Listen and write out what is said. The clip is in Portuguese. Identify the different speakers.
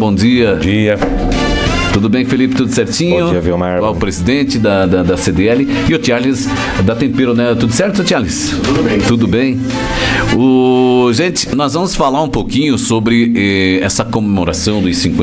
Speaker 1: bom dia.
Speaker 2: Bom dia.
Speaker 1: Tudo bem, Felipe? Tudo certinho?
Speaker 2: Bom dia, Vilmar.
Speaker 1: O presidente da CDL e o Charles da Tempero, né? Tudo certo, Charles?
Speaker 3: Tudo bem.
Speaker 1: Tudo bem. Gente, nós vamos falar um pouquinho sobre essa comemoração dos 50